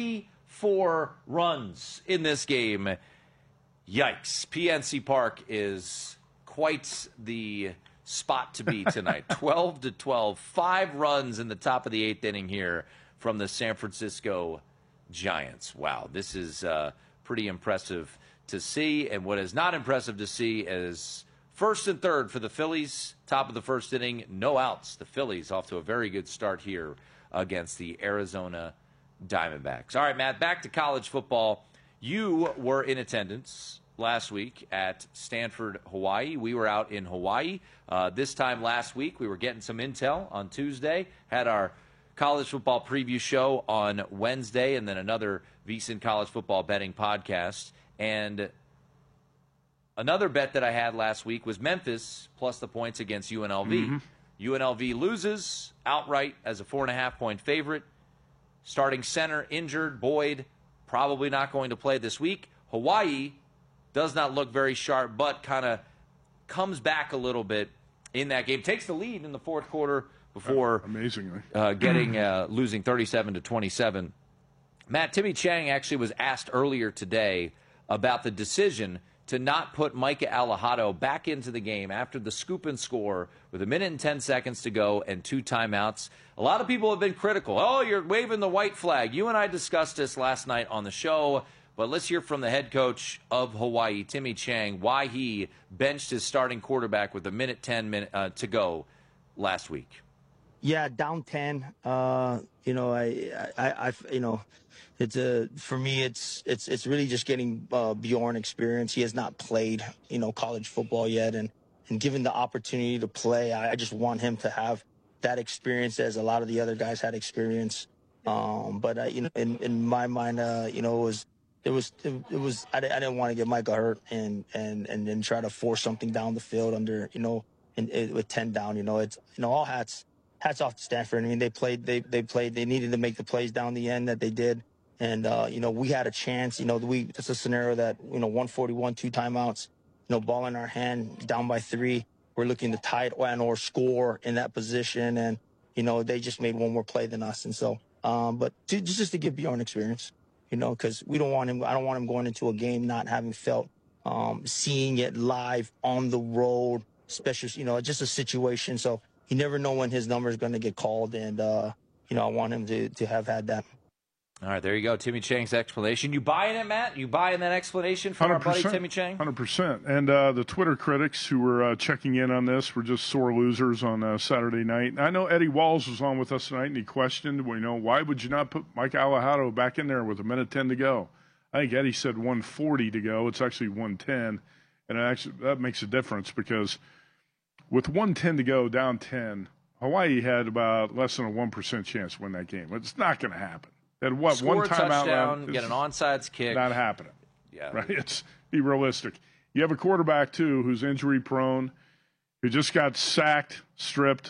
24 runs in this game. Yikes. PNC Park is quite the spot to be tonight. 12-12. 5 runs in the top of the 8th inning here from the San Francisco Giants. Wow, this is pretty impressive to see. And what is not impressive to see is first and third for the Phillies, top of the first inning, no outs. The Phillies off to a very good start here against the Arizona Diamondbacks. All right, Matt, back to college football. You were in attendance last week at Stanford, Hawaii. We were out in Hawaii. This time last week, we were getting some intel on Tuesday, had our college football preview show on Wednesday, and then another VSiN college football betting podcast. And another bet that I had last week was Memphis plus the points against UNLV. Mm-hmm. UNLV loses outright as a 4.5-point favorite. Starting center injured. Boyd probably not going to play this week. Hawaii does not look very sharp, but kind of comes back a little bit in that game. Takes the lead in the fourth quarter before amazingly losing 37-27. Matt, Timmy Chang actually was asked earlier today about the decision to not put Micah Alejado back into the game after the scoop and score with 1 minute and 10 seconds to go and 2 timeouts. A lot of people have been critical. Oh, you're waving the white flag. You and I discussed this last night on the show, but let's hear from the head coach of Hawaii, Timmy Chang, why he benched his starting quarterback with 1 minute 10 to go last week. Yeah, down 10. I it's for me, it's really just getting Bjorn experience. He has not played, college football yet, and given the opportunity to play, I just want him to have that experience as a lot of the other guys had experience. But in my mind, I didn't want to get Micah hurt and then try to force something down the field under, with 10 down. It's all hats off to Stanford. I mean, they needed to make the plays down the end that they did. And, we had a chance, it's a scenario that, 141, 2 timeouts, ball in our hand, down by 3. We're looking to tie it or score in that position. And, they just made one more play than us. And so, but just to give Bjorn experience, because I don't want him going into a game not having felt, seeing it live on the road, especially, just a situation. So you never know when his number is going to get called. And, I want him to have had that. All right, there you go, Timmy Chang's explanation. You buying it, Matt? You buying that explanation from our buddy Timmy Chang? 100%. And the Twitter critics who were checking in on this were just sore losers on Saturday night. And I know Eddie Walls was on with us tonight, and he questioned, why would you not put Mike Alejado back in there with 1 minute 10 to go? I think Eddie said 140 to go. It's actually 110. And that makes a difference because with 110 to go, down 10, Hawaii had about less than a 1% chance to win that game. It's not going to happen. And what, score one timeout touchdown, get an onside kick. Not happening. Yeah. Right? Be realistic. You have a quarterback, too, who's injury-prone, who just got sacked, stripped.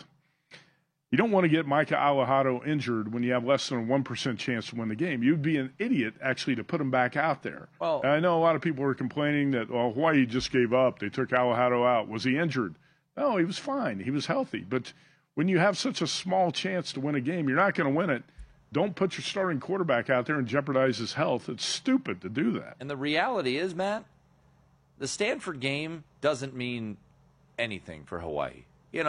You don't want to get Micah Alejado injured when you have less than a 1% chance to win the game. You'd be an idiot, actually, to put him back out there. Well, and I know a lot of people are complaining that, Hawaii just gave up. They took Alejado out. Was he injured? No, he was fine. He was healthy. But when you have such a small chance to win a game, you're not going to win it. Don't put your starting quarterback out there and jeopardize his health. It's stupid to do that. And the reality is, Matt, the Stanford game doesn't mean anything for Hawaii.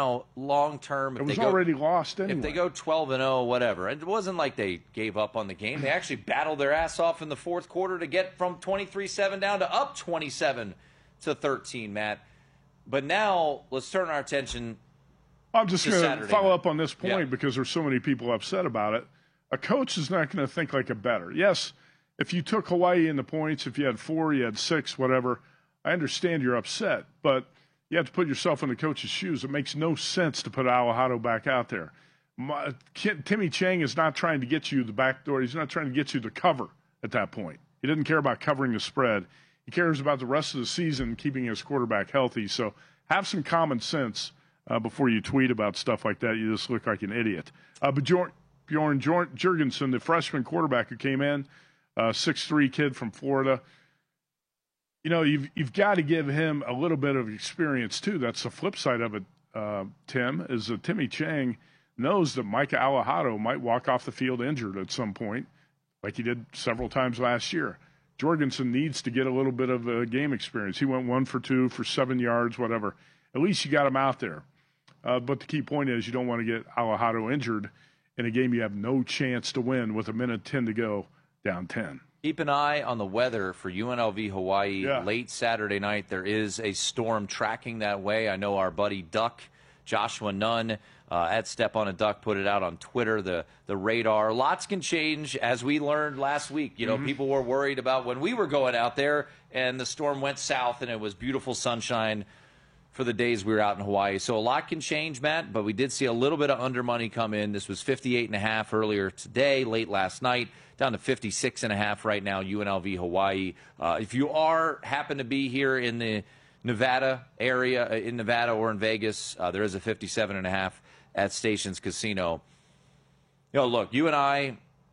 Long term. It was already lost anyway. If they go 12-0, whatever. It wasn't like they gave up on the game. They actually battled their ass off in the fourth quarter to get from 23-7 down to up 27-13, Matt. But now let's turn our attention. I'm just going to follow up on this point because there's so many people upset about it. A coach is not going to think like a bettor. Yes, if you took Hawaii in the points, if you had 4, you had 6, whatever, I understand you're upset, but you have to put yourself in the coach's shoes. It makes no sense to put Alahado back out there. Timmy Chang is not trying to get you the back door. He's not trying to get you the cover at that point. He doesn't care about covering the spread. He cares about the rest of the season, keeping his quarterback healthy. So have some common sense before you tweet about stuff like that. You just look like an idiot. But Bjorn Jurgensen, the freshman quarterback who came in, 6'3" kid from Florida, you know, you've got to give him a little bit of experience too. That's the flip side of it, Tim, is that Timmy Chang knows that Micah Alahado might walk off the field injured at some point, like he did several times last year. Jorgensen needs to get a little bit of game experience. He went 1 for 2 for 7 yards, whatever. At least you got him out there. But the key point is you don't want to get Alahado injured in a game you have no chance to win with 1:10 to go, down 10. Keep an eye on the weather for UNLV Hawaii late Saturday night. There is a storm tracking that way. I know our buddy Duck, Joshua Nunn, at Step on a Duck, put it out on Twitter, the radar. Lots can change, as we learned last week. You know, people were worried about when we were going out there and the storm went south and it was beautiful sunshine for the days we were out in Hawaii. So a lot can change, Matt, but we did see a little bit of under money come in. This was 58.5 earlier today, late last night, down to 56.5 right now, UNLV Hawaii. If you happen to be here in the Nevada area, in Nevada or in Vegas, there is a 57.5 at Stations Casino. You know, look, you and I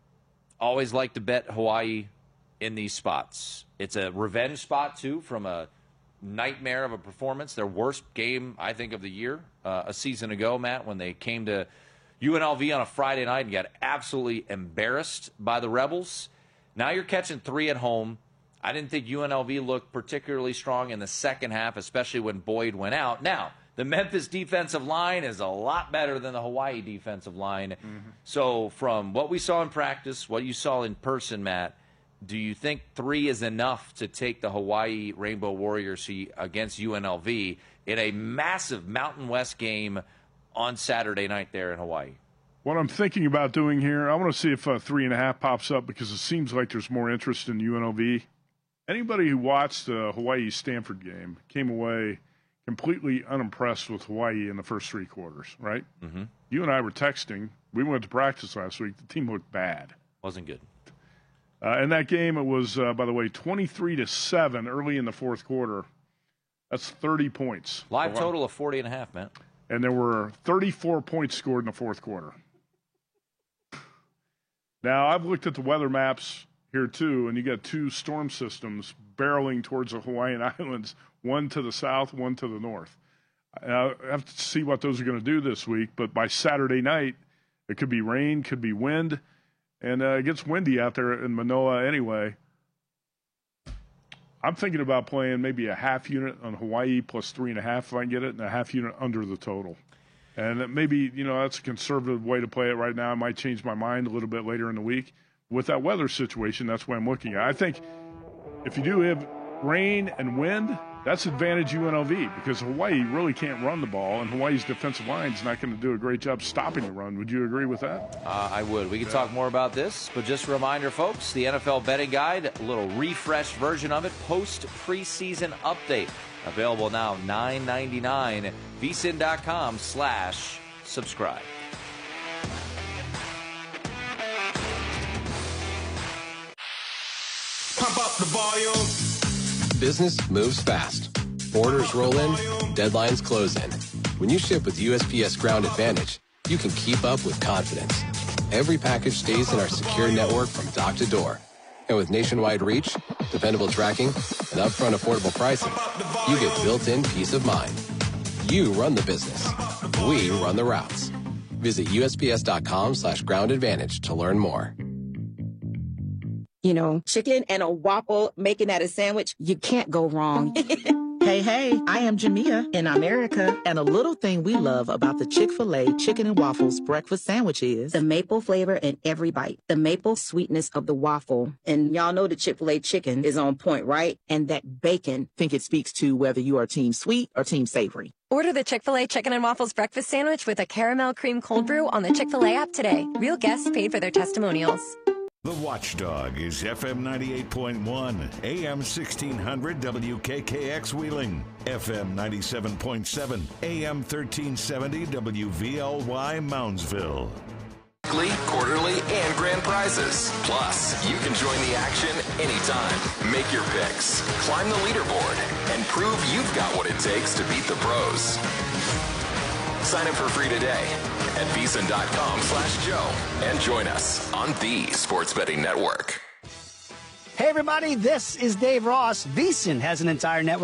always like to bet Hawaii in these spots. It's a revenge spot, too, from a nightmare of a performance. Their worst game, I think, of the year a season ago, Matt, when they came to UNLV on a Friday night and got absolutely embarrassed by the Rebels. Now you're catching 3 at home. I didn't think UNLV looked particularly strong in the second half, especially when Boyd went out. Now, the Memphis defensive line is a lot better than the Hawaii defensive line. So from what we saw in practice, what you saw in person, Matt, do you think 3 is enough to take the Hawaii Rainbow Warriors against UNLV in a massive Mountain West game on Saturday night there in Hawaii? What I'm thinking about doing here, I want to see if 3.5 pops up because it seems like there's more interest in UNLV. Anybody who watched the Hawaii-Stanford game came away completely unimpressed with Hawaii in the first 3 quarters, right? You and I were texting. We went to practice last week. The team looked bad. Wasn't good. In that game, it was, by the way, 23-7 early in the fourth quarter. That's 30 points. Live total of 40.5, Matt. And there were 34 points scored in the fourth quarter. Now, I've looked at the weather maps here, too, and you got 2 storm systems barreling towards the Hawaiian Islands, one to the south, one to the north. I have to see what those are going to do this week, but by Saturday night, it could be rain, could be wind, and it gets windy out there in Manoa anyway. I'm thinking about playing maybe a half unit on Hawaii plus 3.5 if I can get it, and a half unit under the total. And maybe, you know, that's a conservative way to play it right now. I might change my mind a little bit later in the week. With that weather situation, that's what I'm looking at. I think if you do have rain and wind, that's advantage UNLV because Hawaii really can't run the ball, and Hawaii's defensive line is not going to do a great job stopping the run. Would you agree with that? I would. We can talk more about this, but just a reminder, folks, the NFL Betting Guide, a little refreshed version of it, post-preseason update. Available now, $9.99, vsin.com/subscribe. Pump up the volume. Business moves fast. Orders roll in, deadlines close in. When you ship with USPS Ground Advantage, you can keep up with confidence. Every package stays in our secure network from dock to door. And with nationwide reach, dependable tracking, and upfront affordable pricing, you get built-in peace of mind. You run the business. We run the routes. Visit USPS.com/Ground Advantage to learn more. You know, chicken and a waffle, making that a sandwich, you can't go wrong. Hey, I am Jamia in America, and a little thing we love about the Chick-fil-A Chicken and Waffles breakfast sandwich is the maple flavor in every bite, the maple sweetness of the waffle. And y'all know the Chick-fil-A chicken is on point, right? And that bacon. Think it speaks to whether you are team sweet or team savory. Order the Chick-fil-A Chicken and Waffles breakfast sandwich with a caramel cream cold brew on the Chick-fil-A app today. Real guests paid for their testimonials. The Watchdog is FM 98.1, AM 1600 WKKX Wheeling, FM 97.7, AM 1370 WVLY Moundsville. Weekly, quarterly, and grand prizes. Plus, you can join the action anytime. Make your picks, climb the leaderboard, and prove you've got what it takes to beat the pros. Sign up for free today at VSiN.com/Joe and join us on the Sports Betting Network. Hey, everybody, this is Dave Ross. VSiN has an entire network